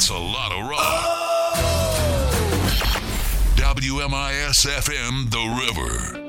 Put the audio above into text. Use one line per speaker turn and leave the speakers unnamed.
That's a lot of rock. WMIS FM, The River.